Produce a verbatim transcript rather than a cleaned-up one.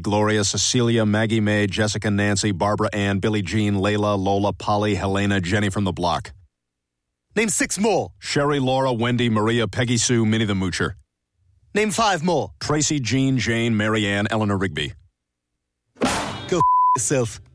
Gloria, Cecilia, Maggie May, Jessica, Nancy, Barbara Ann, Billie Jean, Layla, Lola, Polly, Helena, Jenny from the block. Name six more. Sherry, Laura, Wendy, Maria, Peggy Sue, Minnie the Moocher. Name five more. Tracy, Jean, Jane, Mary Ann, Eleanor Rigby. Go f*** yourself.